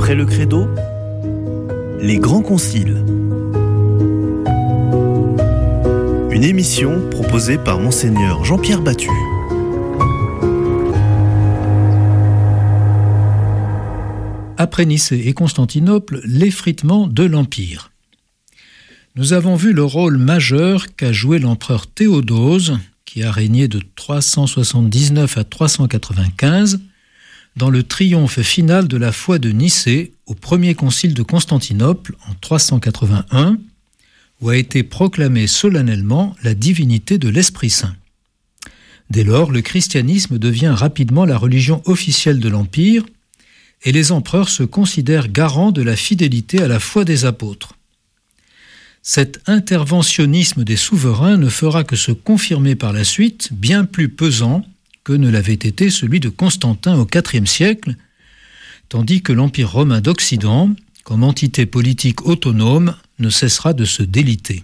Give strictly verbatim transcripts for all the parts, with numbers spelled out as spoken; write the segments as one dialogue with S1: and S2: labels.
S1: Après le credo, les grands conciles. Une émission proposée par Monseigneur Jean-Pierre Battu.
S2: Après Nicée et Constantinople, l'effritement de l'Empire. Nous avons vu le rôle majeur qu'a joué l'empereur Théodose, qui a régné de trois cent soixante-dix-neuf à trois cent quatre-vingt-quinze, dans le triomphe final de la foi de Nicée au premier concile de Constantinople en trois cent quatre-vingt-un, où a été proclamée solennellement la divinité de l'Esprit Saint. Dès lors, le christianisme devient rapidement la religion officielle de l'Empire, et les empereurs se considèrent garants de la fidélité à la foi des apôtres. Cet interventionnisme des souverains ne fera que se confirmer par la suite, bien plus pesant que ne l'avait été celui de Constantin au quatrième siècle, tandis que l'Empire romain d'Occident, comme entité politique autonome, ne cessera de se déliter.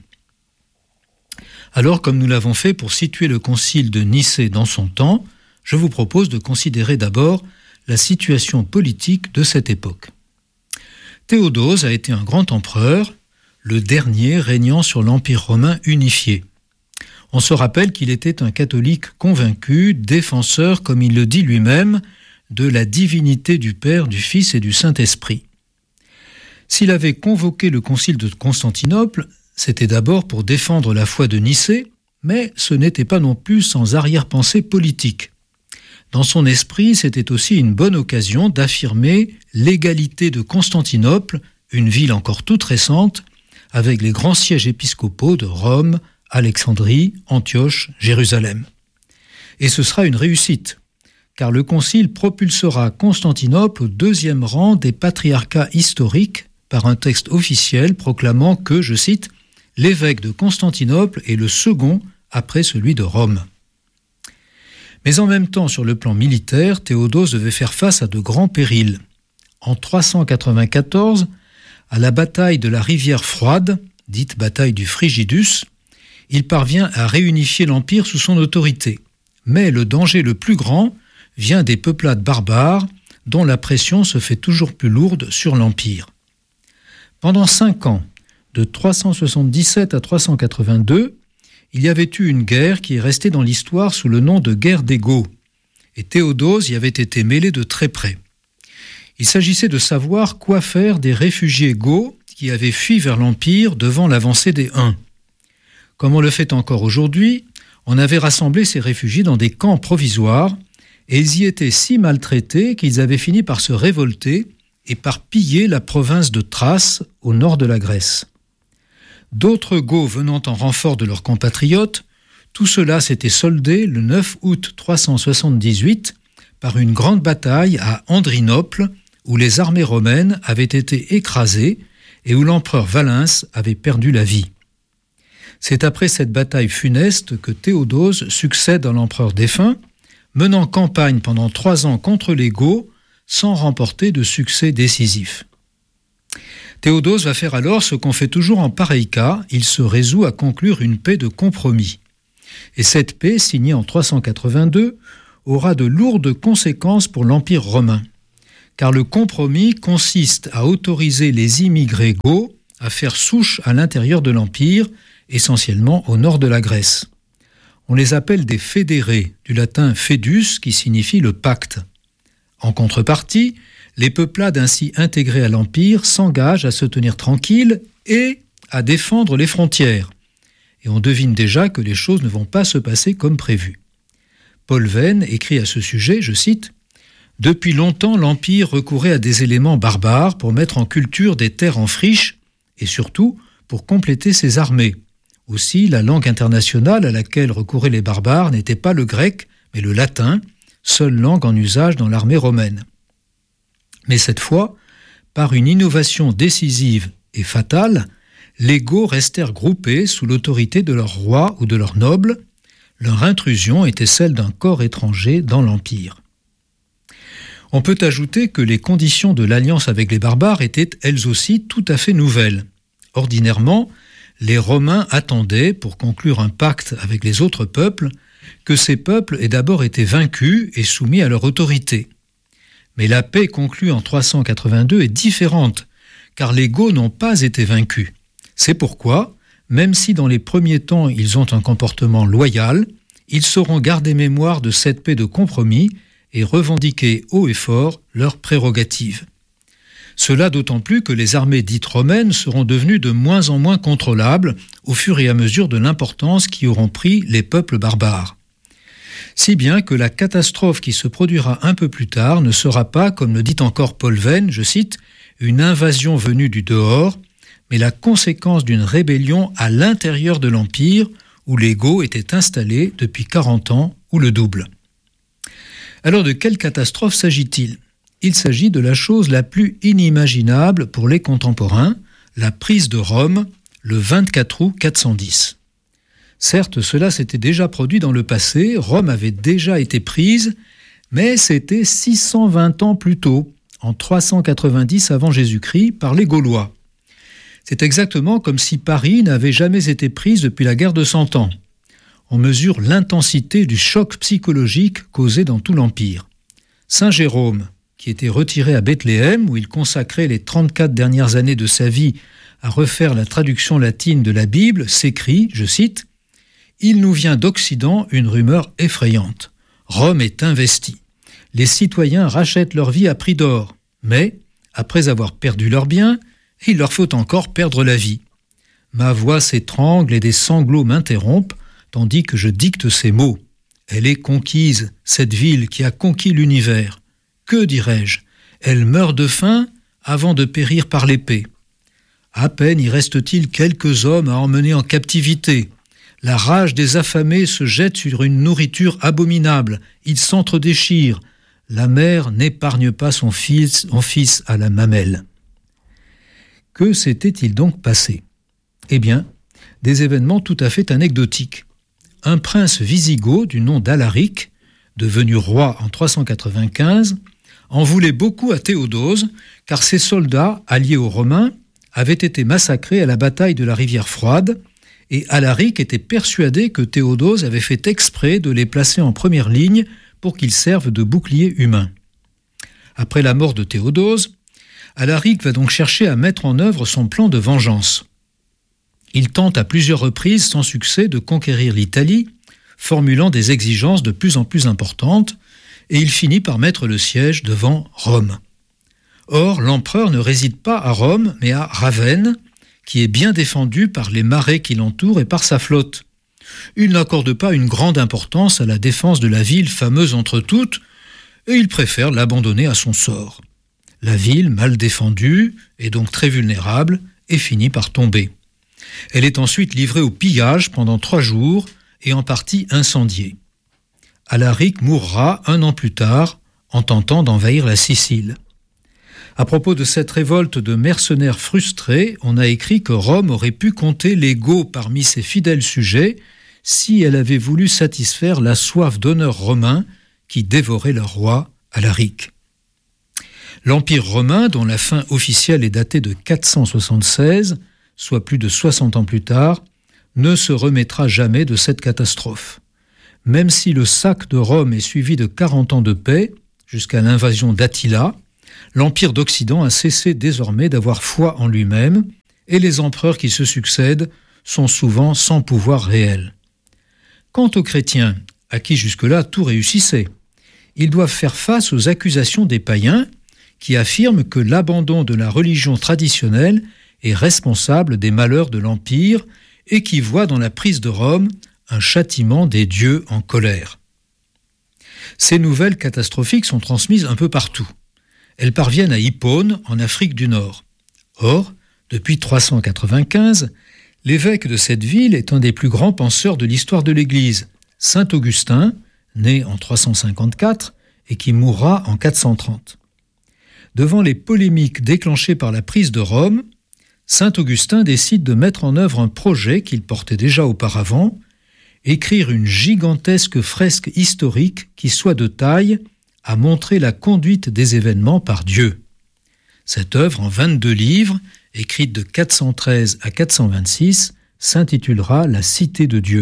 S2: Alors, comme nous l'avons fait pour situer le concile de Nicée dans son temps, je vous propose de considérer d'abord la situation politique de cette époque. Théodose a été un grand empereur, le dernier régnant sur l'Empire romain unifié. On se rappelle qu'il était un catholique convaincu, défenseur, comme il le dit lui-même, de la divinité du Père, du Fils et du Saint-Esprit. S'il avait convoqué le concile de Constantinople, c'était d'abord pour défendre la foi de Nicée, mais ce n'était pas non plus sans arrière-pensée politique. Dans son esprit, c'était aussi une bonne occasion d'affirmer l'égalité de Constantinople, une ville encore toute récente, avec les grands sièges épiscopaux de Rome, Alexandrie, Antioche, Jérusalem. Et ce sera une réussite, car le concile propulsera Constantinople au deuxième rang des patriarcats historiques par un texte officiel proclamant que, je cite, « l'évêque de Constantinople est le second après celui de Rome ». Mais en même temps, sur le plan militaire, Théodose devait faire face à de grands périls. En trois cent quatre-vingt-quatorze, à la bataille de la rivière Froide, dite bataille du Frigidus, il parvient à réunifier l'Empire sous son autorité. Mais le danger le plus grand vient des peuplades barbares, dont la pression se fait toujours plus lourde sur l'Empire. Pendant cinq ans, de trois cent soixante-dix-sept à trois cent quatre-vingt-deux, il y avait eu une guerre qui est restée dans l'histoire sous le nom de guerre des Goths, et Théodose y avait été mêlé de très près. Il s'agissait de savoir quoi faire des réfugiés goths qui avaient fui vers l'Empire devant l'avancée des Huns. Comme on le fait encore aujourd'hui, on avait rassemblé ces réfugiés dans des camps provisoires, et ils y étaient si maltraités qu'ils avaient fini par se révolter et par piller la province de Thrace au nord de la Grèce. D'autres Goths venant en renfort de leurs compatriotes, tout cela s'était soldé le neuf août trois cent soixante-dix-huit par une grande bataille à Andrinople, où les armées romaines avaient été écrasées et où l'empereur Valens avait perdu la vie. C'est après cette bataille funeste que Théodose succède à l'empereur défunt, menant campagne pendant trois ans contre les Goths sans remporter de succès décisif. Théodose va faire alors ce qu'on fait toujours en pareil cas, il se résout à conclure une paix de compromis. Et cette paix, signée en trois cent quatre-vingt-deux, aura de lourdes conséquences pour l'Empire romain, car le compromis consiste à autoriser les immigrés goths à faire souche à l'intérieur de l'Empire, essentiellement au nord de la Grèce. On les appelle des fédérés, du latin fedus, qui signifie le pacte. En contrepartie, les peuplades ainsi intégrées à l'Empire s'engagent à se tenir tranquilles et à défendre les frontières. Et on devine déjà que les choses ne vont pas se passer comme prévu. Paul Venn écrit à ce sujet, je cite, « Depuis longtemps, l'Empire recourait à des éléments barbares pour mettre en culture des terres en friche et surtout pour compléter ses armées. Aussi, la langue internationale à laquelle recouraient les barbares n'était pas le grec, mais le latin, seule langue en usage dans l'armée romaine. Mais cette fois, par une innovation décisive et fatale, les Goths restèrent groupés sous l'autorité de leur roi ou de leurs nobles. Leur intrusion était celle d'un corps étranger dans l'Empire. On peut ajouter que les conditions de l'alliance avec les barbares étaient elles aussi tout à fait nouvelles. Ordinairement, les Romains attendaient, pour conclure un pacte avec les autres peuples, que ces peuples aient d'abord été vaincus et soumis à leur autorité. Mais la paix conclue en trois cent quatre-vingt-deux est différente, car les Goths n'ont pas été vaincus. C'est pourquoi, même si dans les premiers temps ils ont un comportement loyal, ils sauront garder mémoire de cette paix de compromis et revendiquer haut et fort leurs prérogatives. Cela d'autant plus que les armées dites romaines seront devenues de moins en moins contrôlables au fur et à mesure de l'importance qu'y auront pris les peuples barbares. Si bien que la catastrophe qui se produira un peu plus tard ne sera pas, comme le dit encore Paul Venn, je cite, « une invasion venue du dehors », mais la conséquence d'une rébellion à l'intérieur de l'Empire où les Goths étaient installés depuis quarante ans ou le double. Alors de quelle catastrophe s'agit-il ? Il s'agit de la chose la plus inimaginable pour les contemporains, la prise de Rome le vingt-quatre août quatre cent dix. Certes, cela s'était déjà produit dans le passé, Rome avait déjà été prise, mais c'était six cent vingt ans plus tôt, en trois cent quatre-vingt-dix avant Jésus-Christ, par les Gaulois. C'est exactement comme si Paris n'avait jamais été prise depuis la guerre de Cent Ans. On mesure l'intensité du choc psychologique causé dans tout l'Empire. Saint Jérôme, qui était retiré à Bethléem, où il consacrait les trente-quatre dernières années de sa vie à refaire la traduction latine de la Bible, s'écrie, je cite, « Il nous vient d'Occident une rumeur effrayante. Rome est investie. Les citoyens rachètent leur vie à prix d'or, mais, après avoir perdu leurs biens, il leur faut encore perdre la vie. Ma voix s'étrangle et des sanglots m'interrompent, tandis que je dicte ces mots. Elle est conquise, cette ville qui a conquis l'univers. Que dirais-je ? Elle meurt de faim avant de périr par l'épée. À peine y reste-t-il quelques hommes à emmener en captivité. La rage des affamés se jette sur une nourriture abominable. Ils s'entre-déchirent. La mère n'épargne pas son fils, son fils à la mamelle. Que s'était-il donc passé ? Eh bien, des événements tout à fait anecdotiques. Un prince wisigoth du nom d'Alaric, devenu roi en trois cent quatre-vingt-quinze, en voulait beaucoup à Théodose, car ses soldats, alliés aux Romains, avaient été massacrés à la bataille de la rivière Froide, et Alaric était persuadé que Théodose avait fait exprès de les placer en première ligne pour qu'ils servent de bouclier humain. Après la mort de Théodose, Alaric va donc chercher à mettre en œuvre son plan de vengeance. Il tente à plusieurs reprises sans succès de conquérir l'Italie, formulant des exigences de plus en plus importantes, et il finit par mettre le siège devant Rome. Or, l'empereur ne réside pas à Rome, mais à Ravenne, qui est bien défendue par les marais qui l'entourent et par sa flotte. Il n'accorde pas une grande importance à la défense de la ville fameuse entre toutes, et il préfère l'abandonner à son sort. La ville, mal défendue, est donc très vulnérable et finit par tomber. Elle est ensuite livrée au pillage pendant trois jours et en partie incendiée. Alaric mourra un an plus tard en tentant d'envahir la Sicile. À propos de cette révolte de mercenaires frustrés, on a écrit que Rome aurait pu compter les Goths parmi ses fidèles sujets si elle avait voulu satisfaire la soif d'honneur romain qui dévorait leur roi, Alaric. L'Empire romain, dont la fin officielle est datée de quatre cent soixante-seize, soit plus de soixante ans plus tard, ne se remettra jamais de cette catastrophe. Même si le sac de Rome est suivi de quarante ans de paix, jusqu'à l'invasion d'Attila, l'Empire d'Occident a cessé désormais d'avoir foi en lui-même, et les empereurs qui se succèdent sont souvent sans pouvoir réel. Quant aux chrétiens, à qui jusque-là tout réussissait, ils doivent faire face aux accusations des païens qui affirment que l'abandon de la religion traditionnelle est responsable des malheurs de l'Empire et qui voient dans la prise de Rome un châtiment des dieux en colère. Ces nouvelles catastrophiques sont transmises un peu partout. Elles parviennent à Hippone, en Afrique du Nord. Or, depuis trois cent quatre-vingt-quinze, l'évêque de cette ville est un des plus grands penseurs de l'histoire de l'Église, saint Augustin, né en trois cent cinquante-quatre et qui mourra en quatre cent trente. Devant les polémiques déclenchées par la prise de Rome, saint Augustin décide de mettre en œuvre un projet qu'il portait déjà auparavant, écrire une gigantesque fresque historique qui soit de taille à montrer la conduite des événements par Dieu. Cette œuvre en vingt-deux livres, écrite de quatre cent treize à quatre cent vingt-six, s'intitulera « La Cité de Dieu ».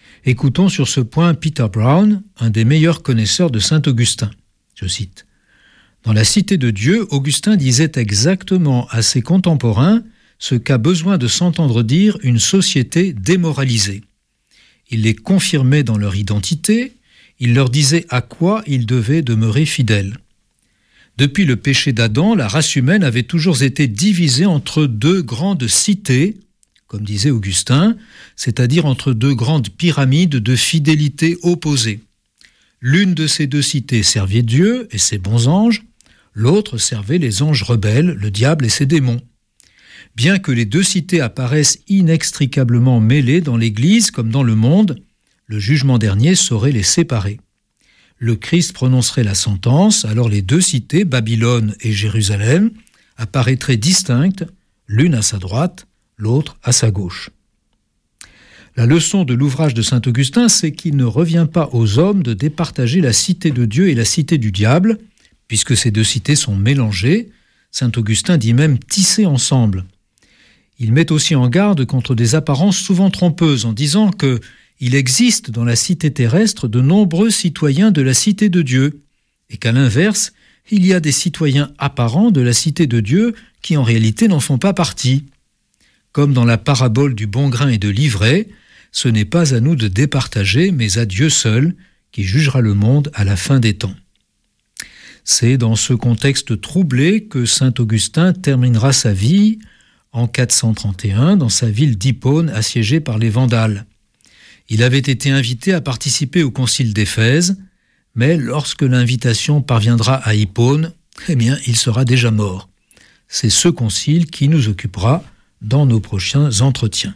S2: Écoutons sur ce point Peter Brown, un des meilleurs connaisseurs de saint Augustin. Je cite. Dans la Cité de Dieu, Augustin disait exactement à ses contemporains ce qu'a besoin de s'entendre dire une société démoralisée. Il les confirmait dans leur identité, il leur disait à quoi ils devaient demeurer fidèles. Depuis le péché d'Adam, la race humaine avait toujours été divisée entre deux grandes cités, comme disait Augustin, c'est-à-dire entre deux grandes pyramides de fidélité opposées. L'une de ces deux cités servait Dieu et ses bons anges, l'autre servait les anges rebelles, le diable et ses démons. Bien que les deux cités apparaissent inextricablement mêlées dans l'Église comme dans le monde, le jugement dernier saurait les séparer. Le Christ prononcerait la sentence, alors les deux cités, Babylone et Jérusalem, apparaîtraient distinctes, l'une à sa droite, l'autre à sa gauche. La leçon de l'ouvrage de saint Augustin, c'est qu'il ne revient pas aux hommes de départager la cité de Dieu et la cité du diable, puisque ces deux cités sont mélangées. Saint Augustin dit même tissées ensemble. Il met aussi en garde contre des apparences souvent trompeuses en disant que il existe dans la cité terrestre de nombreux citoyens de la cité de Dieu, et qu'à l'inverse, il y a des citoyens apparents de la cité de Dieu qui en réalité n'en font pas partie. Comme dans la parabole du bon grain et de l'ivraie, ce n'est pas à nous de départager, mais à Dieu seul, qui jugera le monde à la fin des temps. C'est dans ce contexte troublé que saint Augustin terminera sa vie en quatre cent trente et un dans sa ville d'Hippone assiégée par les Vandales. Il avait été invité à participer au concile d'Éphèse, mais lorsque l'invitation parviendra à Hippone, eh bien, il sera déjà mort. C'est ce concile qui nous occupera dans nos prochains entretiens.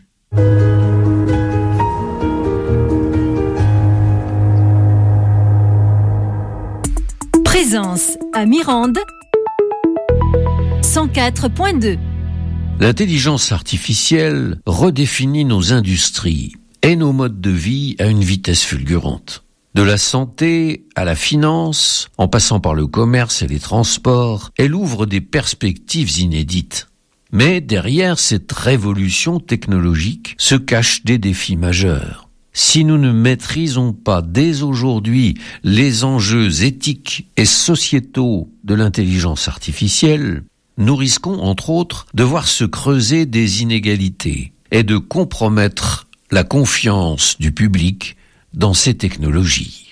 S3: Présence à Mirande, cent quatre point deux.
S4: L'intelligence artificielle redéfinit nos industries et nos modes de vie à une vitesse fulgurante. De la santé à la finance, en passant par le commerce et les transports, elle ouvre des perspectives inédites. Mais derrière cette révolution technologique se cachent des défis majeurs. Si nous ne maîtrisons pas dès aujourd'hui les enjeux éthiques et sociétaux de l'intelligence artificielle, nous risquons entre autres de voir se creuser des inégalités et de compromettre la confiance du public dans ces technologies.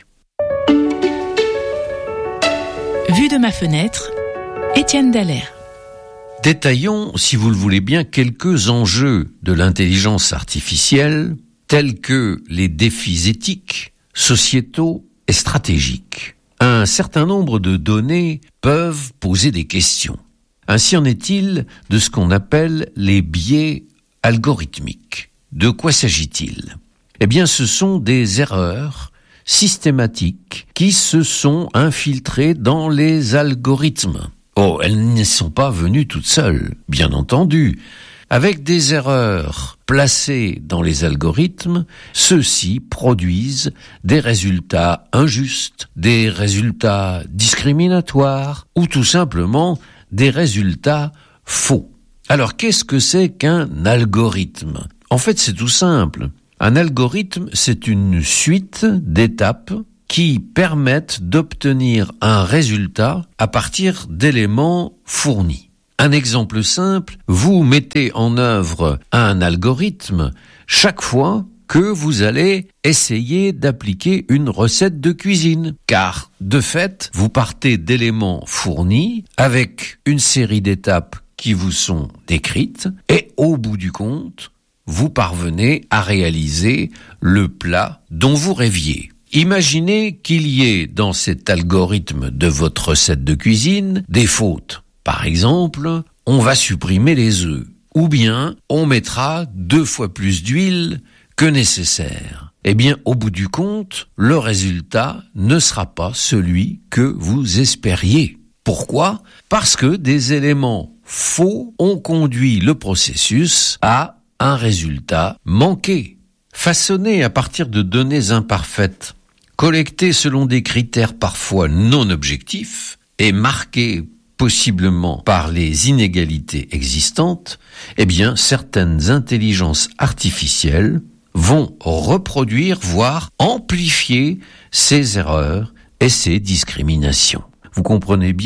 S5: Vue de ma fenêtre, Étienne Dallaire.
S4: Détaillons, si vous le voulez bien, quelques enjeux de l'intelligence artificielle, tels que les défis éthiques, sociétaux et stratégiques. Un certain nombre de données peuvent poser des questions. Ainsi en est-il de ce qu'on appelle les biais algorithmiques. De quoi s'agit-il ? Eh bien, ce sont des erreurs systématiques qui se sont infiltrées dans les algorithmes. Oh, elles ne sont pas venues toutes seules, bien entendu. Avec des erreurs placées dans les algorithmes, ceux-ci produisent des résultats injustes, des résultats discriminatoires ou tout simplement des résultats faux. Alors, qu'est-ce que c'est qu'un algorithme ? En fait, c'est tout simple. Un algorithme, c'est une suite d'étapes qui permettent d'obtenir un résultat à partir d'éléments fournis. Un exemple simple, vous mettez en œuvre un algorithme chaque fois que vous allez essayer d'appliquer une recette de cuisine. Car, de fait, vous partez d'éléments fournis avec une série d'étapes qui vous sont décrites et au bout du compte, vous parvenez à réaliser le plat dont vous rêviez. Imaginez qu'il y ait dans cet algorithme de votre recette de cuisine des fautes. Par exemple, on va supprimer les œufs, ou bien on mettra deux fois plus d'huile que nécessaire. Eh bien, au bout du compte, le résultat ne sera pas celui que vous espériez. Pourquoi ? Parce que des éléments faux ont conduit le processus à un résultat manqué, façonné à partir de données imparfaites, collectées selon des critères parfois non objectifs et marqués possiblement par les inégalités existantes. Eh bien, certaines intelligences artificielles vont reproduire, voire amplifier ces erreurs et ces discriminations. Vous comprenez bien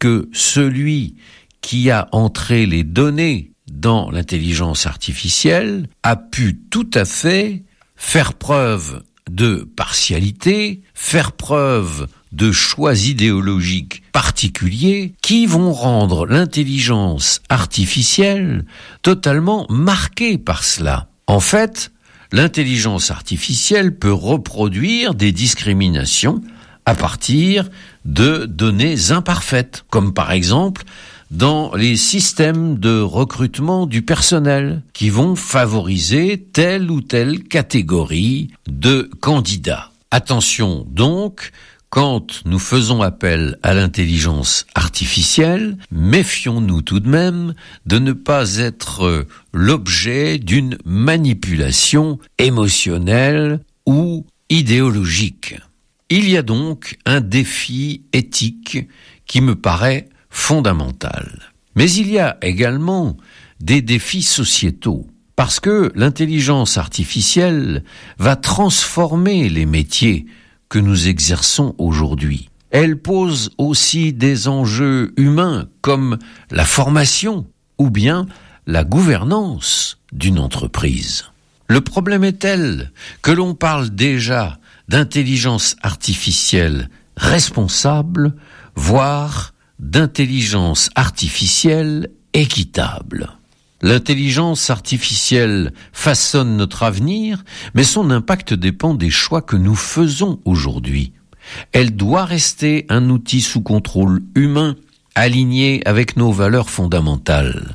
S4: que celui qui a entré les données dans l'intelligence artificielle a pu tout à fait faire preuve de partialité, faire preuve de choix idéologiques particuliers qui vont rendre l'intelligence artificielle totalement marquée par cela. En fait, l'intelligence artificielle peut reproduire des discriminations à partir de données imparfaites, comme par exemple dans les systèmes de recrutement du personnel qui vont favoriser telle ou telle catégorie de candidats. Attention donc, quand nous faisons appel à l'intelligence artificielle, méfions-nous tout de même de ne pas être l'objet d'une manipulation émotionnelle ou idéologique. Il y a donc un défi éthique qui me paraît fondamental. Mais il y a également des défis sociétaux, parce que l'intelligence artificielle va transformer les métiers que nous exerçons aujourd'hui. Elle pose aussi des enjeux humains comme la formation ou bien la gouvernance d'une entreprise. Le problème est tel que l'on parle déjà d'intelligence artificielle responsable, voire d'intelligence artificielle équitable. L'intelligence artificielle façonne notre avenir, mais son impact dépend des choix que nous faisons aujourd'hui. Elle doit rester un outil sous contrôle humain, aligné avec nos valeurs fondamentales.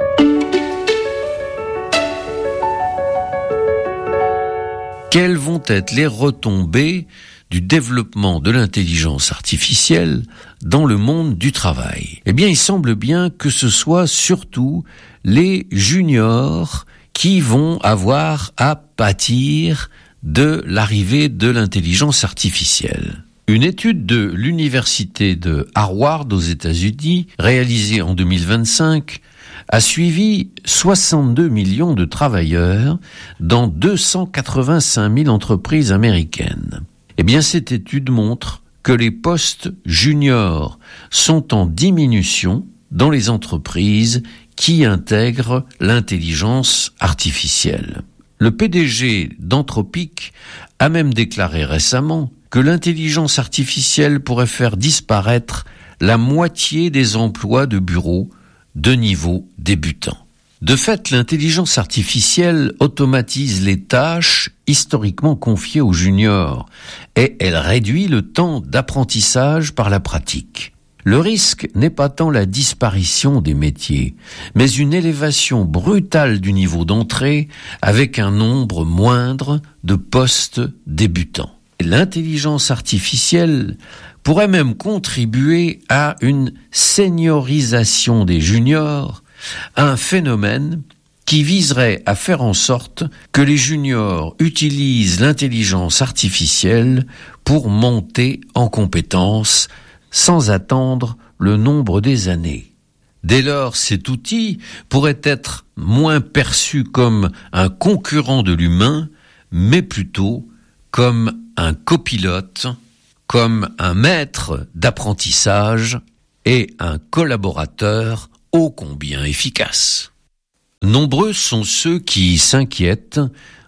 S4: Quelles vont être les retombées du développement de l'intelligence artificielle dans le monde du travail? Eh bien, il semble bien que ce soit surtout les juniors qui vont avoir à pâtir de l'arrivée de l'intelligence artificielle. Une étude de l'université de Harvard aux États-Unis, réalisée en deux mille vingt-cinq, a suivi soixante-deux millions de travailleurs dans deux cent quatre-vingt-cinq mille entreprises américaines. Eh bien, cette étude montre que les postes juniors sont en diminution dans les entreprises qui intègrent l'intelligence artificielle. Le P D G d'Anthropic a même déclaré récemment que l'intelligence artificielle pourrait faire disparaître la moitié des emplois de bureau de niveau débutant. De fait, l'intelligence artificielle automatise les tâches historiquement confiées aux juniors et elle réduit le temps d'apprentissage par la pratique. Le risque n'est pas tant la disparition des métiers, mais une élévation brutale du niveau d'entrée avec un nombre moindre de postes débutants. L'intelligence artificielle pourrait même contribuer à une seniorisation des juniors, un phénomène qui viserait à faire en sorte que les juniors utilisent l'intelligence artificielle pour monter en compétences sans attendre le nombre des années. Dès lors, cet outil pourrait être moins perçu comme un concurrent de l'humain, mais plutôt comme un copilote, comme un maître d'apprentissage et un collaborateur ô combien efficace. Nombreux sont ceux qui s'inquiètent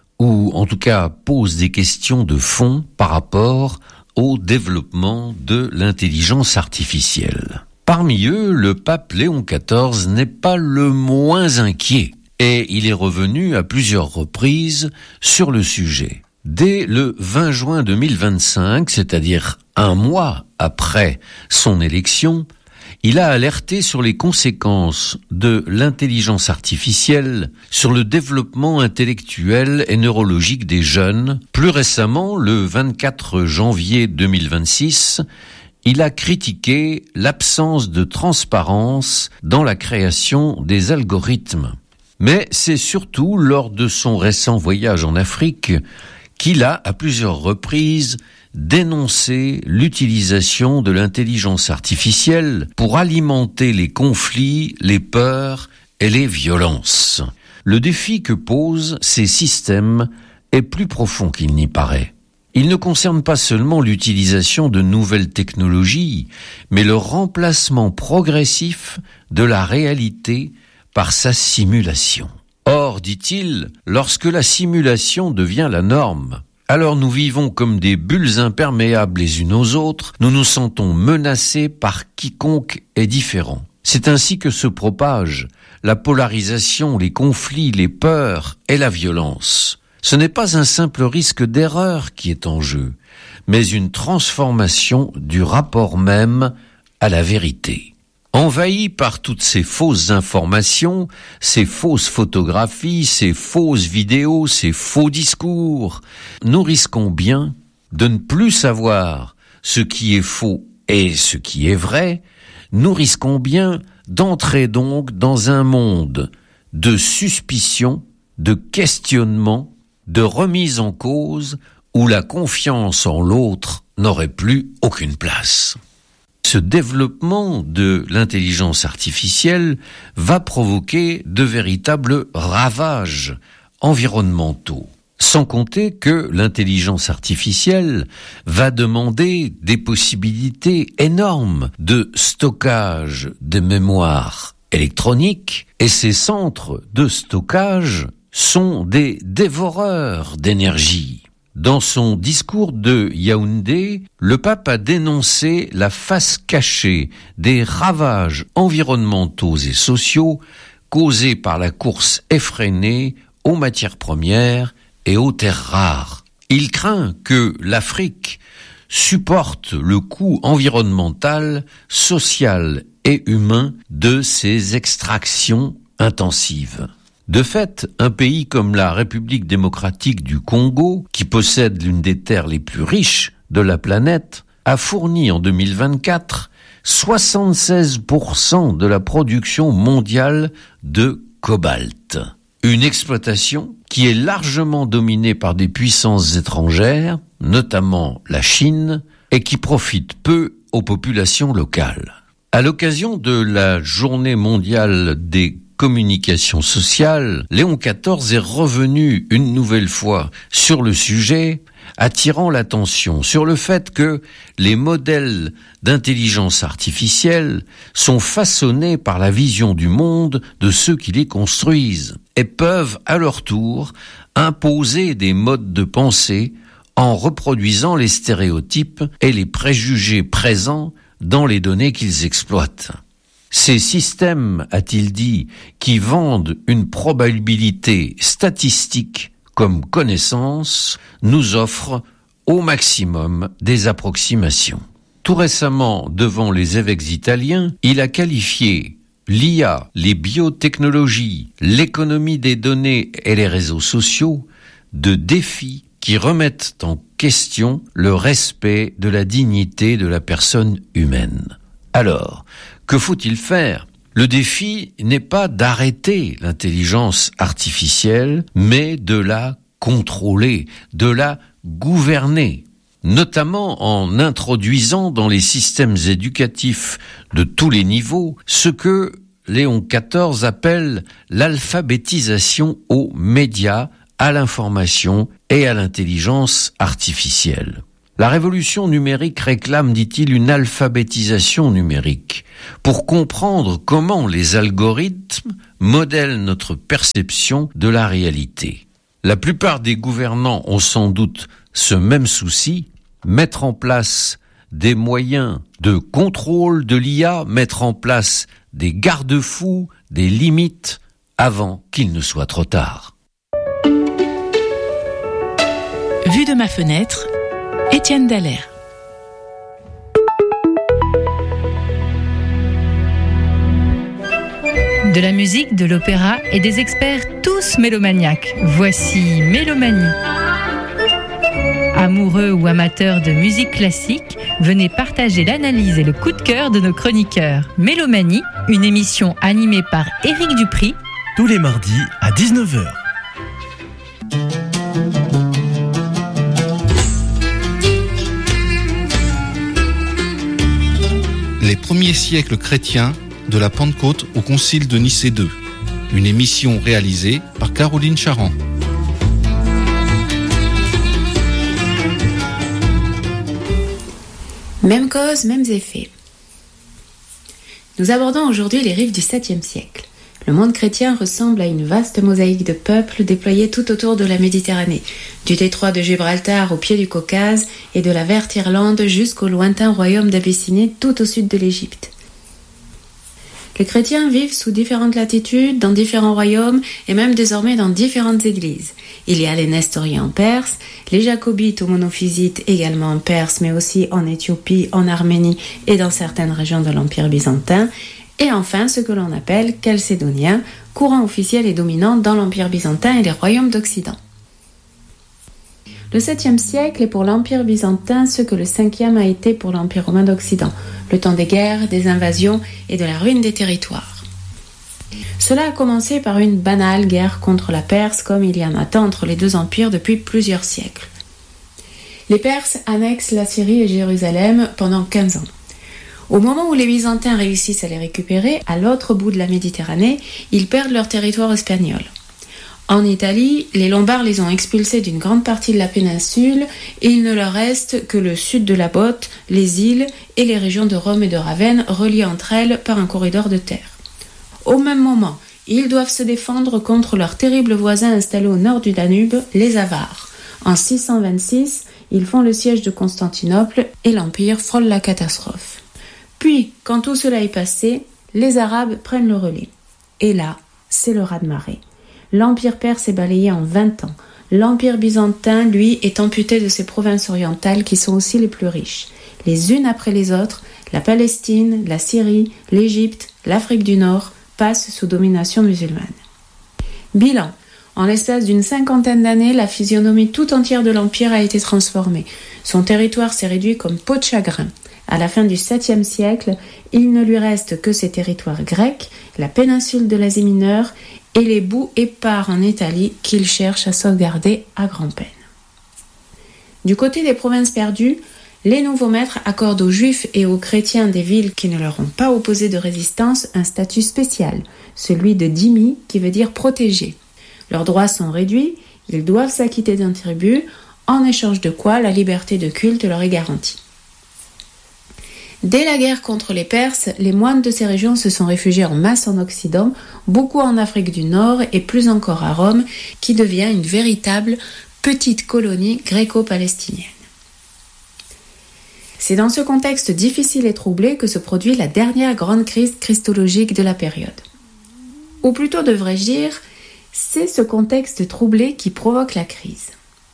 S4: ou en tout cas posent des questions de fond par rapport au développement de l'intelligence artificielle. Parmi eux, le pape Léon quatorze n'est pas le moins inquiet et il est revenu à plusieurs reprises sur le sujet. Dès le vingt juin deux mille vingt-cinq, c'est-à-dire un mois après son élection, il a alerté sur les conséquences de l'intelligence artificielle sur le développement intellectuel et neurologique des jeunes. Plus récemment, le vingt-quatre janvier deux mille vingt-six, il a critiqué l'absence de transparence dans la création des algorithmes. Mais c'est surtout lors de son récent voyage en Afrique qu'il a, à plusieurs reprises, dénoncé l'utilisation de l'intelligence artificielle pour alimenter les conflits, les peurs et les violences. Le défi que posent ces systèmes est plus profond qu'il n'y paraît. Il ne concerne pas seulement l'utilisation de nouvelles technologies, mais le remplacement progressif de la réalité par sa simulation. Or, dit-il, lorsque la simulation devient la norme, alors nous vivons comme des bulles imperméables les unes aux autres, nous nous sentons menacés par quiconque est différent. C'est ainsi que se propagent la polarisation, les conflits, les peurs et la violence. Ce n'est pas un simple risque d'erreur qui est en jeu, mais une transformation du rapport même à la vérité. Envahis par toutes ces fausses informations, ces fausses photographies, ces fausses vidéos, ces faux discours, nous risquons bien de ne plus savoir ce qui est faux et ce qui est vrai. Nous risquons bien d'entrer donc dans un monde de suspicion, de questionnement, de remise en cause, où la confiance en l'autre n'aurait plus aucune place. Ce développement de l'intelligence artificielle va provoquer de véritables ravages environnementaux. Sans compter que l'intelligence artificielle va demander des possibilités énormes de stockage de mémoire électronique, et ces centres de stockage sont des dévoreurs d'énergie. Dans son discours de Yaoundé, le pape a dénoncé la face cachée des ravages environnementaux et sociaux causés par la course effrénée aux matières premières et aux terres rares. Il craint que l'Afrique supporte le coût environnemental, social et humain de ces extractions intensives. De fait, un pays comme la République démocratique du Congo, qui possède l'une des terres les plus riches de la planète, a fourni en deux mille vingt-quatre soixante-seize pour cent de la production mondiale de cobalt. Une exploitation qui est largement dominée par des puissances étrangères, notamment la Chine, et qui profite peu aux populations locales. À l'occasion de la Journée mondiale des communications sociales, Léon quatorze est revenu une nouvelle fois sur le sujet, attirant l'attention sur le fait que les modèles d'intelligence artificielle sont façonnés par la vision du monde de ceux qui les construisent et peuvent à leur tour imposer des modes de pensée en reproduisant les stéréotypes et les préjugés présents dans les données qu'ils exploitent. Ces systèmes, a-t-il dit, qui vendent une probabilité statistique comme connaissance, nous offrent au maximum des approximations. Tout récemment, devant les évêques italiens, il a qualifié l'I A, les biotechnologies, l'économie des données et les réseaux sociaux de défis qui remettent en question le respect de la dignité de la personne humaine. Alors, que faut-il faire ? Le défi n'est pas d'arrêter l'intelligence artificielle, mais de la contrôler, de la gouverner, notamment en introduisant dans les systèmes éducatifs de tous les niveaux ce que Léon quatorze appelle l'alphabétisation aux médias, à l'information et à l'intelligence artificielle. La révolution numérique réclame, dit-il, une alphabétisation numérique pour comprendre comment les algorithmes modèlent notre perception de la réalité. La plupart des gouvernants ont sans doute ce même souci, mettre en place des moyens de contrôle de l'I A, mettre en place des garde-fous, des limites, avant qu'il ne soit trop tard.
S5: Vue de ma fenêtre, Étienne Dallaire.
S6: De la musique, de l'opéra et des experts tous mélomaniaques. Voici Mélomanie. Amoureux ou amateurs de musique classique, venez partager l'analyse et le coup de cœur de nos chroniqueurs. Mélomanie, une émission animée par Éric Dupri.
S1: Tous les mardis à dix-neuf heures.
S7: Les premiers siècles chrétiens, de la Pentecôte au Concile de Nicée deux. Une émission réalisée par Caroline Charand.
S8: Même cause, mêmes effets. Nous abordons aujourd'hui les rives du septième siècle. Le monde chrétien ressemble à une vaste mosaïque de peuples déployés tout autour de la Méditerranée, du détroit de Gibraltar au pied du Caucase et de la verte Irlande jusqu'au lointain royaume d'Abyssinie tout au sud de l'Égypte. Les chrétiens vivent sous différentes latitudes, dans différents royaumes et même désormais dans différentes églises. Il y a les Nestoriens en Perse, les Jacobites ou monophysites également en Perse, mais aussi en Éthiopie, en Arménie et dans certaines régions de l'Empire byzantin. Et enfin, ce que l'on appelle chalcédoniens, courant officiel et dominant dans l'Empire byzantin et les royaumes d'Occident. Le septième siècle est pour l'Empire byzantin ce que le cinquième a été pour l'Empire romain d'Occident, le temps des guerres, des invasions et de la ruine des territoires. Cela a commencé par une banale guerre contre la Perse, comme il y en a tant entre les deux empires depuis plusieurs siècles. Les Perses annexent la Syrie et Jérusalem pendant quinze ans. Au moment où les Byzantins réussissent à les récupérer, à l'autre bout de la Méditerranée, ils perdent leur territoire espagnol. En Italie, les Lombards les ont expulsés d'une grande partie de la péninsule et il ne leur reste que le sud de la Botte, les îles et les régions de Rome et de Ravenne reliées entre elles par un corridor de terre. Au même moment, ils doivent se défendre contre leurs terribles voisins installés au nord du Danube, les Avars. En six cent vingt-six, ils font le siège de Constantinople et l'Empire frôle la catastrophe. Puis, quand tout cela est passé, les Arabes prennent le relais. Et là, c'est le raz-de-marée. L'Empire perse est balayé en vingt ans. L'Empire byzantin, lui, est amputé de ses provinces orientales qui sont aussi les plus riches. Les unes après les autres, la Palestine, la Syrie, l'Égypte, l'Afrique du Nord passent sous domination musulmane. Bilan. En l'espace d'une cinquantaine d'années, la physionomie tout entière de l'Empire a été transformée. Son territoire s'est réduit comme peau de chagrin. À la fin du septième siècle, il ne lui reste que ses territoires grecs, la péninsule de l'Asie mineure et les bouts épars en Italie qu'il cherche à sauvegarder à grand-peine. Du côté des provinces perdues, les nouveaux maîtres accordent aux juifs et aux chrétiens des villes qui ne leur ont pas opposé de résistance un statut spécial, celui de dhimmi qui veut dire protégé. Leurs droits sont réduits, ils doivent s'acquitter d'un tribut, en échange de quoi la liberté de culte leur est garantie. Dès la guerre contre les Perses, les moines de ces régions se sont réfugiés en masse en Occident, beaucoup en Afrique du Nord et plus encore à Rome, qui devient une véritable petite colonie gréco-palestinienne. C'est dans ce contexte difficile et troublé que se produit la dernière grande crise christologique de la période. Ou plutôt devrais-je dire, c'est ce contexte troublé qui provoque la crise.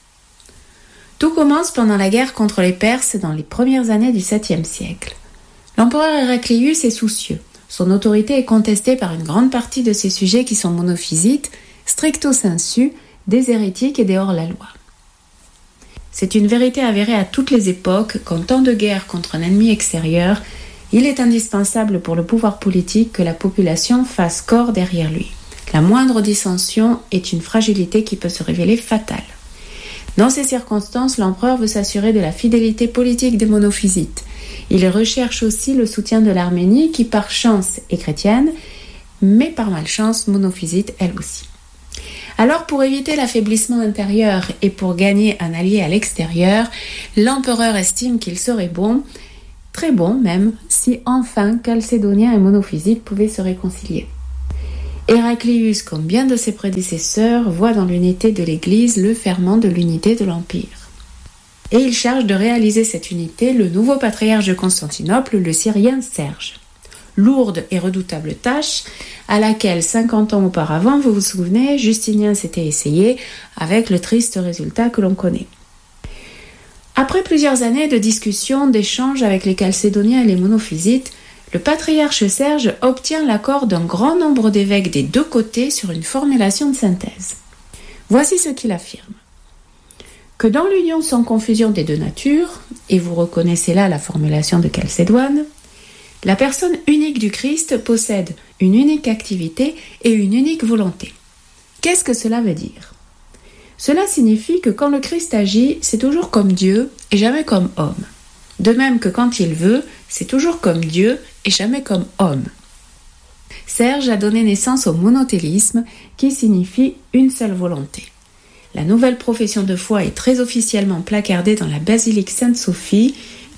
S8: Tout commence pendant la guerre contre les Perses dans les premières années du septième siècle. L'empereur Héraclius est soucieux. Son autorité est contestée par une grande partie de ses sujets qui sont monophysites, stricto sensu, des hérétiques et des hors-la-loi. C'est une vérité avérée à toutes les époques qu'en temps de guerre contre un ennemi extérieur, il est indispensable pour le pouvoir politique que la population fasse corps derrière lui. La moindre dissension est une fragilité qui peut se révéler fatale. Dans ces circonstances, l'empereur veut s'assurer de la fidélité politique des monophysites. Il recherche aussi le soutien de l'Arménie qui, par chance, est chrétienne, mais par malchance, monophysite elle aussi. Alors, pour éviter l'affaiblissement intérieur et pour gagner un allié à l'extérieur, l'empereur estime qu'il serait bon, très bon même, si enfin Chalcédoniens et monophysites pouvaient se réconcilier. Héraclius, comme bien de ses prédécesseurs, voit dans l'unité de l'Église le ferment de l'unité de l'Empire. Et il charge de réaliser cette unité le nouveau patriarche de Constantinople, le Syrien Serge. Lourde et redoutable tâche, à laquelle cinquante ans auparavant, vous vous souvenez, Justinien s'était essayé avec le triste résultat que l'on connaît. Après plusieurs années de discussions, d'échanges avec les Chalcédoniens et les monophysites, le patriarche Serge obtient l'accord d'un grand nombre d'évêques des deux côtés sur une formulation de synthèse. Voici ce qu'il affirme. Que dans l'union sans confusion des deux natures, et vous reconnaissez là la formulation de Chalcédoine, la personne unique du Christ possède une unique activité et une unique volonté. Qu'est-ce que cela veut dire ? Cela signifie que quand le Christ agit, c'est toujours comme Dieu et jamais comme homme. De même que quand il veut, c'est toujours comme Dieu et jamais comme homme. Serge a donné naissance au monothélisme qui signifie une seule volonté. La nouvelle profession de foi est très officiellement placardée dans la basilique Sainte-Sophie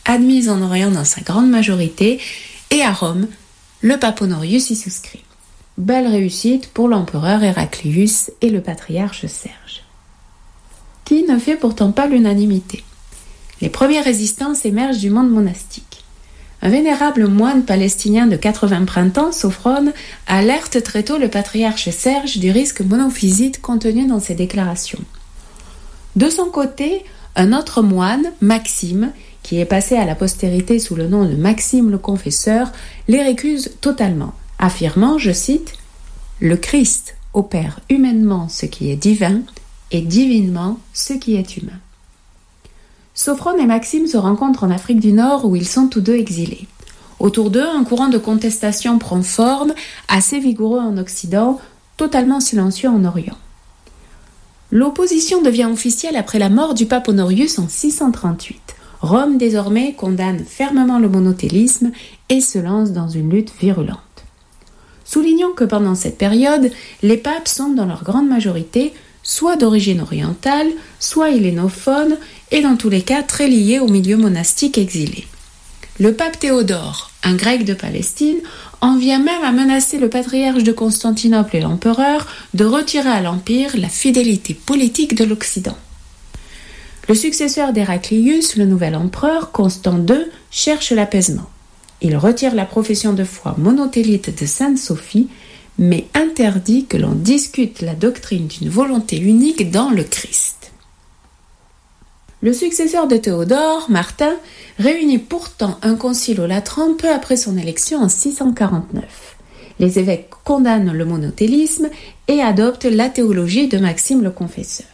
S8: admise en Orient dans sa grande majorité, et à Rome, le pape Honorius y souscrit. Belle réussite pour l'empereur Héraclius et le patriarche Serge. Qui ne fait pourtant pas l'unanimité. Les premières résistances émergent du monde monastique. Un vénérable moine palestinien de quatre-vingts printemps, Sophrone, alerte très tôt le patriarche Serge du risque monophysite contenu dans ses déclarations. De son côté, un autre moine, Maxime, qui est passé à la postérité sous le nom de Maxime le Confesseur, les récuse totalement, affirmant, je cite, « Le Christ opère humainement ce qui est divin et divinement ce qui est humain. » Sophrone et Maxime se rencontrent en Afrique du Nord où ils sont tous deux exilés. Autour d'eux, un courant de contestation prend forme, assez vigoureux en Occident, totalement silencieux en Orient. L'opposition devient officielle après la mort du pape Honorius en six cent trente-huit. Rome, désormais, condamne fermement le monothélisme et se lance dans une lutte virulente. Soulignons que pendant cette période, les papes sont dans leur grande majorité soit d'origine orientale, soit hellénophone, et dans tous les cas très liés au milieu monastique exilé. Le pape Théodore, un grec de Palestine, en vient même à menacer le patriarche de Constantinople et l'empereur de retirer à l'Empire la fidélité politique de l'Occident. Le successeur d'Héraclius, le nouvel empereur, Constant deux, cherche l'apaisement. Il retire la profession de foi monothélite de Sainte Sophie, mais interdit que l'on discute la doctrine d'une volonté unique dans le Christ. Le successeur de Théodore, Martin, réunit pourtant un concile au Latran peu après son élection en six cent quarante-neuf. Les évêques condamnent le monothélisme et adoptent la théologie de Maxime le Confesseur.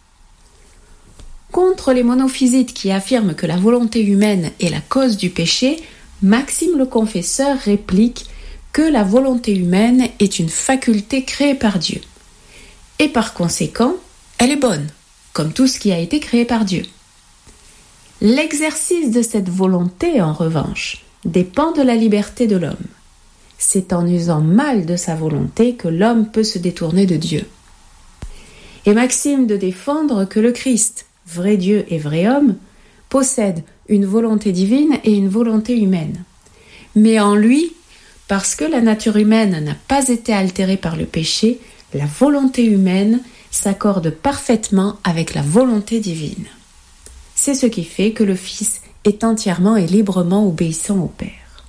S8: Contre les monophysites qui affirment que la volonté humaine est la cause du péché, Maxime le Confesseur réplique que la volonté humaine est une faculté créée par Dieu. Et par conséquent, elle est bonne, comme tout ce qui a été créé par Dieu. L'exercice de cette volonté, en revanche, dépend de la liberté de l'homme. C'est en usant mal de sa volonté que l'homme peut se détourner de Dieu. Et Maxime de défendre que le Christ, vrai Dieu et vrai homme, possède une volonté divine et une volonté humaine. Mais en lui, parce que la nature humaine n'a pas été altérée par le péché, la volonté humaine s'accorde parfaitement avec la volonté divine. C'est ce qui fait que le Fils est entièrement et librement obéissant au Père.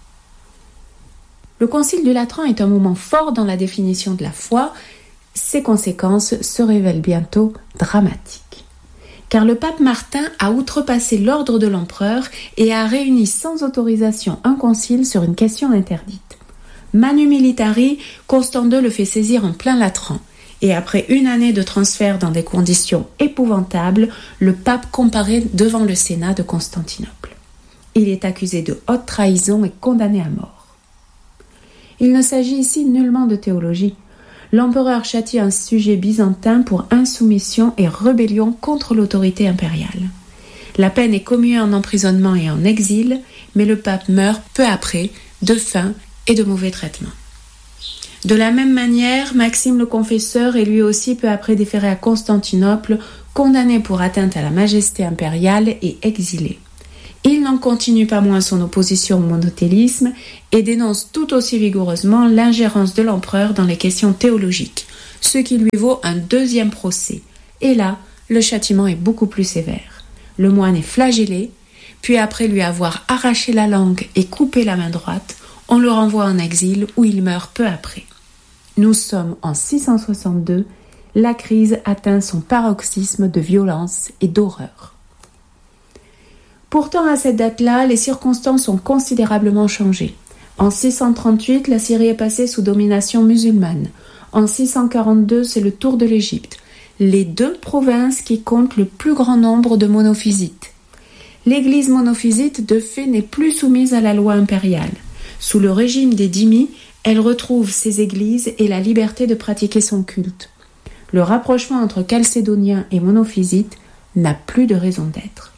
S8: Le Concile du Latran est un moment fort dans la définition de la foi. Ses conséquences se révèlent bientôt dramatiques. Car le pape Martin a outrepassé l'ordre de l'empereur et a réuni sans autorisation un concile sur une question interdite. Manu militari, Constant deux le fait saisir en plein Latran, et après une année de transfert dans des conditions épouvantables, le pape comparaît devant le Sénat de Constantinople. Il est accusé de haute trahison et condamné à mort. Il ne s'agit ici nullement de théologie. L'empereur châtie un sujet byzantin pour insoumission et rébellion contre l'autorité impériale. La peine est commuée en emprisonnement et en exil, mais le pape meurt peu après de faim et de mauvais traitements. De la même manière, Maxime le Confesseur est lui aussi peu après déféré à Constantinople, condamné pour atteinte à la majesté impériale et exilé. Il n'en continue pas moins son opposition au monothélisme et dénonce tout aussi vigoureusement l'ingérence de l'empereur dans les questions théologiques, ce qui lui vaut un deuxième procès. Et là, le châtiment est beaucoup plus sévère. Le moine est flagellé, puis après lui avoir arraché la langue et coupé la main droite, on le renvoie en exil où il meurt peu après. Nous sommes en six cent soixante-deux, la crise atteint son paroxysme de violence et d'horreur. Pourtant, à cette date-là, les circonstances ont considérablement changé. En six cent trente-huit, la Syrie est passée sous domination musulmane. En six cent quarante-deux, c'est le tour de l'Égypte, les deux provinces qui comptent le plus grand nombre de monophysites. L'Église monophysite, de fait, n'est plus soumise à la loi impériale. Sous le régime des dhimmis, elle retrouve ses églises et la liberté de pratiquer son culte. Le rapprochement entre chalcédoniens et monophysites n'a plus de raison d'être.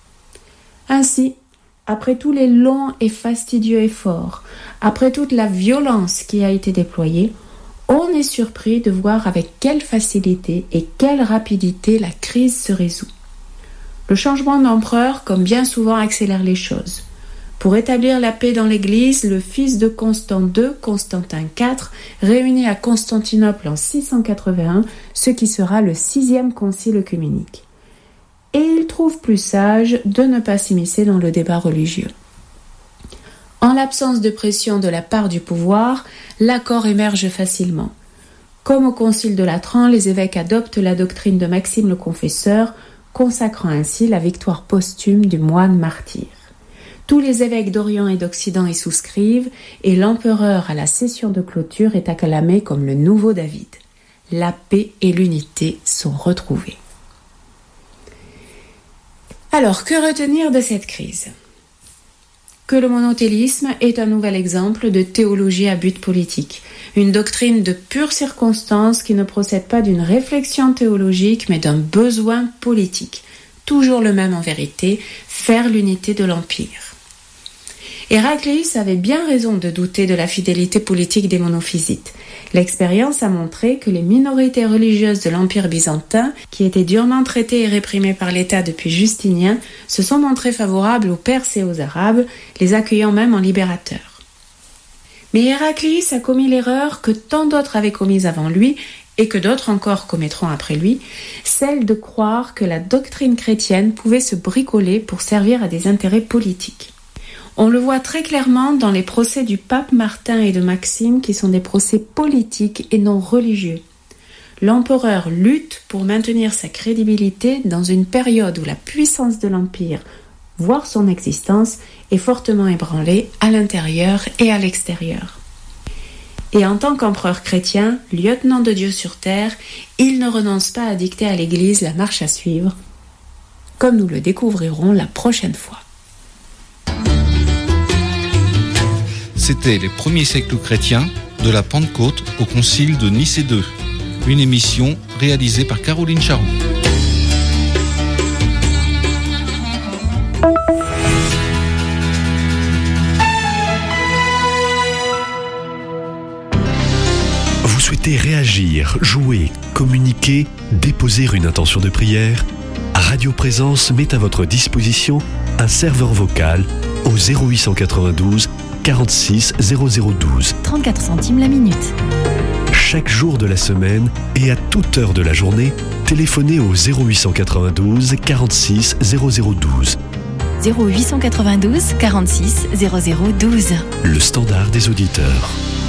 S8: Ainsi, après tous les longs et fastidieux efforts, après toute la violence qui a été déployée, on est surpris de voir avec quelle facilité et quelle rapidité la crise se résout. Le changement d'empereur, comme bien souvent, accélère les choses. Pour établir la paix dans l'Église, le fils de Constant deux, Constantin quatre, réunit à Constantinople en six cent quatre-vingt-un ce qui sera le sixième concile œcuménique. Et il trouve plus sage de ne pas s'immiscer dans le débat religieux. En l'absence de pression de la part du pouvoir, l'accord émerge facilement. Comme au concile de Latran, les évêques adoptent la doctrine de Maxime le Confesseur, consacrant ainsi la victoire posthume du moine martyr. Tous les évêques d'Orient et d'Occident y souscrivent et l'empereur à la session de clôture est acclamé comme le nouveau David. La paix et l'unité sont retrouvées. Alors, que retenir de cette crise ? Que le monothélisme est un nouvel exemple de théologie à but politique, une doctrine de pure circonstance qui ne procède pas d'une réflexion théologique mais d'un besoin politique, toujours le même en vérité, faire l'unité de l'Empire. Héracléus avait bien raison de douter de la fidélité politique des monophysites. L'expérience a montré que les minorités religieuses de l'Empire byzantin, qui étaient durement traitées et réprimées par l'État depuis Justinien, se sont montrées favorables aux Perses et aux Arabes, les accueillant même en libérateurs. Mais Héracléus a commis l'erreur que tant d'autres avaient commise avant lui, et que d'autres encore commettront après lui, celle de croire que la doctrine chrétienne pouvait se bricoler pour servir à des intérêts politiques. On le voit très clairement dans les procès du pape Martin et de Maxime qui sont des procès politiques et non religieux. L'empereur lutte pour maintenir sa crédibilité dans une période où la puissance de l'Empire, voire son existence, est fortement ébranlée à l'intérieur et à l'extérieur. Et en tant qu'empereur chrétien, lieutenant de Dieu sur terre, il ne renonce pas à dicter à l'Église la marche à suivre, comme nous le découvrirons la prochaine fois.
S7: C'était les premiers siècles chrétiens, de la Pentecôte au concile de Nicée deux, une émission réalisée par Caroline Charroux.
S1: Vous souhaitez réagir, jouer, communiquer, déposer une intention de prière ? Radio Présence met à votre disposition un serveur vocal au zéro huit cent quatre-vingt-douze quarante-six zéro zéro douze.
S3: trente-quatre centimes la minute.
S1: Chaque jour de la semaine et à toute heure de la journée, téléphonez au zéro huit cent quatre-vingt-douze quarante-six zéro zéro douze.
S3: zéro huit cent quatre-vingt-douze quarante-six zéro zéro douze.
S1: Le standard des auditeurs.